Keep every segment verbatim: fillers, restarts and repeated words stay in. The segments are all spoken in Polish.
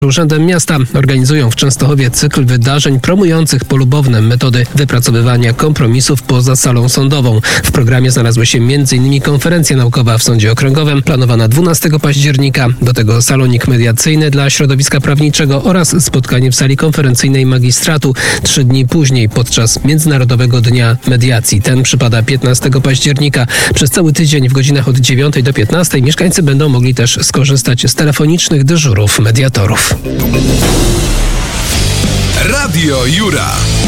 Urzędem Miasta organizują w Częstochowie cykl wydarzeń promujących polubowne metody wypracowywania kompromisów poza salą sądową. W programie znalazły się między innymi konferencja naukowa w Sądzie Okręgowym, planowana dwunastego października, do tego salonik mediacyjny dla środowiska prawniczego oraz spotkanie w sali konferencyjnej magistratu trzy dni później podczas Międzynarodowego Dnia Mediacji. Ten przypada piętnastego października. Przez cały tydzień w godzinach od dziewiątej do piętnastej mieszkańcy będą mogli też skorzystać z telefonicznych dyżurów mediatorów. Radio Jura.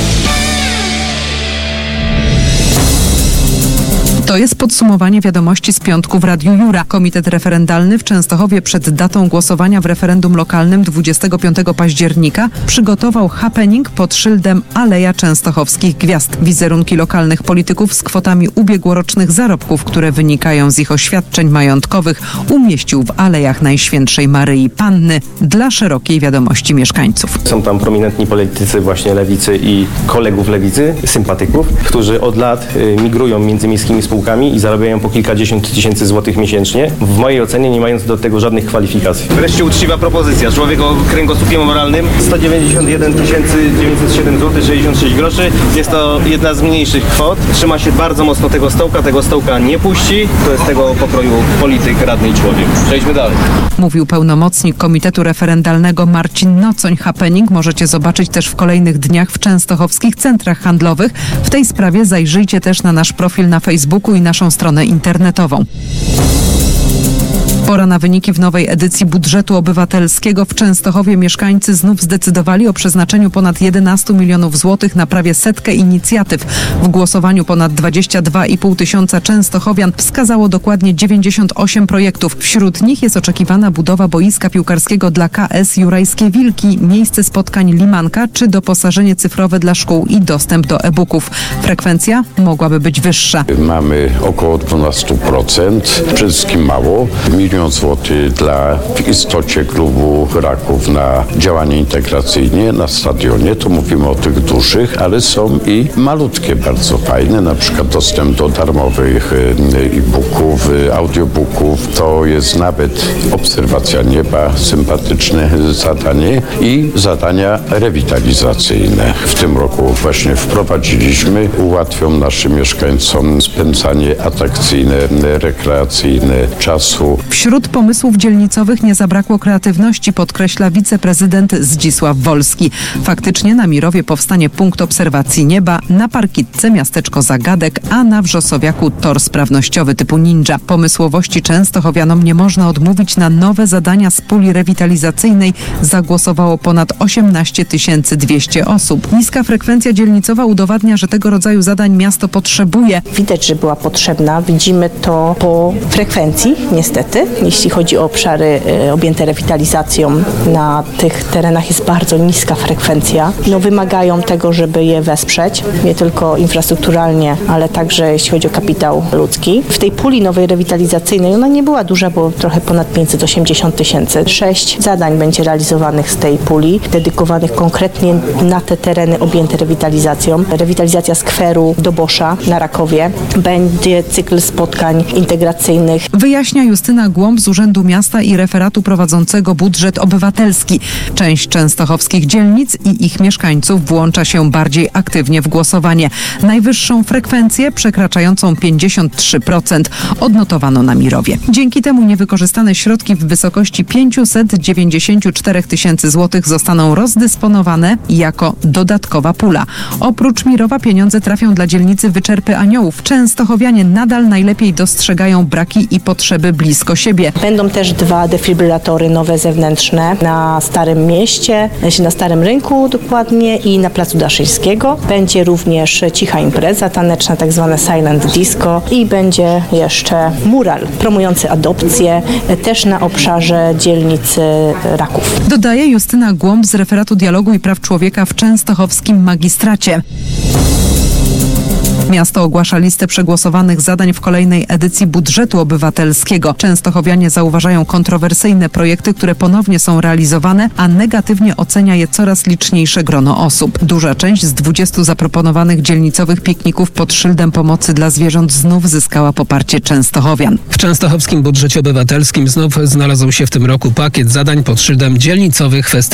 To jest podsumowanie wiadomości z piątku w Radiu Jura. Komitet referendalny w Częstochowie przed datą głosowania w referendum lokalnym dwudziestego piątego października przygotował happening pod szyldem Aleja Częstochowskich Gwiazd. Wizerunki lokalnych polityków z kwotami ubiegłorocznych zarobków, które wynikają z ich oświadczeń majątkowych, umieścił w Alejach Najświętszej Maryi Panny dla szerokiej wiadomości mieszkańców. Są tam prominentni politycy właśnie lewicy i kolegów lewicy, sympatyków, którzy od lat migrują między miejskimi spółkami i zarabiają po kilkadziesiąt tysięcy złotych miesięcznie, w mojej ocenie nie mając do tego żadnych kwalifikacji. Wreszcie uczciwa propozycja. Człowiek o kręgosłupie moralnym sto dziewięćdziesiąt jeden tysięcy dziewięćset siedem złotych sześćdziesiąt sześć groszy. Jest to jedna z mniejszych kwot. Trzyma się bardzo mocno tego stołka. Tego stołka nie puści. To jest tego pokroju polityk, radny i człowiek. Przejdźmy dalej. Mówił pełnomocnik Komitetu Referendalnego Marcin Nocoń. Happening możecie zobaczyć też w kolejnych dniach w częstochowskich centrach handlowych. W tej sprawie zajrzyjcie też na nasz profil na Facebooku i naszą stronę internetową. Pora na wyniki w nowej edycji budżetu obywatelskiego. W Częstochowie mieszkańcy znów zdecydowali o przeznaczeniu ponad jedenastu milionów złotych na prawie setkę inicjatyw. W głosowaniu ponad dwadzieścia dwa i pół tysiąca częstochowian wskazało dokładnie dziewięćdziesiąt osiem projektów. Wśród nich jest oczekiwana budowa boiska piłkarskiego dla K S Jurajskie Wilki, miejsce spotkań Limanka czy doposażenie cyfrowe dla szkół i dostęp do e-booków. Frekwencja mogłaby być wyższa. Mamy około dwanaście procent, przede wszystkim mało. Milion złotych dla w istocie klubu Raków na działanie integracyjnie na stadionie. To mówimy o tych dużych, ale są i malutkie, bardzo fajne, na przykład dostęp do darmowych e-booków, audiobooków. To jest nawet obserwacja nieba, sympatyczne zadanie i zadania rewitalizacyjne. W tym roku właśnie wprowadziliśmy, ułatwią naszym mieszkańcom spędzanie atrakcyjne, rekreacyjne czasu. Wśród pomysłów dzielnicowych nie zabrakło kreatywności, podkreśla wiceprezydent Zdzisław Wolski. Faktycznie na Mirowie powstanie punkt obserwacji nieba, na Parkitce miasteczko zagadek, a na Wrzosowiaku tor sprawnościowy typu ninja. Pomysłowości częstochowianom nie można odmówić. Na nowe zadania z puli rewitalizacyjnej zagłosowało ponad osiemnaście tysięcy dwieście osób. Niska frekwencja dzielnicowa udowadnia, że tego rodzaju zadań miasto potrzebuje. Widać, że była potrzebna. Widzimy to po frekwencji, niestety. Jeśli chodzi o obszary y, objęte rewitalizacją, na tych terenach jest bardzo niska frekwencja. No, wymagają tego, żeby je wesprzeć, nie tylko infrastrukturalnie, ale także jeśli chodzi o kapitał ludzki. W tej puli nowej rewitalizacyjnej, ona nie była duża, bo trochę ponad pięćset osiemdziesiąt tysięcy. Sześć zadań będzie realizowanych z tej puli, dedykowanych konkretnie na te tereny objęte rewitalizacją. Rewitalizacja skweru Dobosza na Rakowie. Będzie cykl spotkań integracyjnych. Wyjaśnia Justyna Głąb z Urzędu Miasta i referatu prowadzącego budżet obywatelski. Część częstochowskich dzielnic i ich mieszkańców włącza się bardziej aktywnie w głosowanie. Najwyższą frekwencję, przekraczającą pięćdziesiąt trzy procent, odnotowano na Mirowie. Dzięki temu niewykorzystane środki w wysokości pięćset dziewięćdziesiąt cztery tysięcy złotych zostaną rozdysponowane jako dodatkowa pula. Oprócz Mirowa pieniądze trafią dla dzielnicy Wyczerpy Aniołów. Częstochowianie nadal najlepiej dostrzegają braki i potrzeby blisko siebie. Będą też dwa defibrylatory nowe zewnętrzne na Starym Mieście, na Starym Rynku dokładnie i na Placu Daszyńskiego. Będzie również cicha impreza taneczna, tak zwane silent disco i będzie jeszcze mural promujący adopcję też na obszarze dzielnicy Raków. Dodaje Justyna Głąb z referatu Dialogu i Praw Człowieka w Częstochowskim Magistracie. Miasto ogłasza listę przegłosowanych zadań w kolejnej edycji budżetu obywatelskiego. Częstochowianie zauważają kontrowersyjne projekty, które ponownie są realizowane, a negatywnie ocenia je coraz liczniejsze grono osób. Duża część z dwudziestu zaproponowanych dzielnicowych pikników pod szyldem pomocy dla zwierząt znów zyskała poparcie częstochowian. W częstochowskim budżecie obywatelskim znów znalazł się w tym roku pakiet zadań pod szyldem dzielnicowych festynów.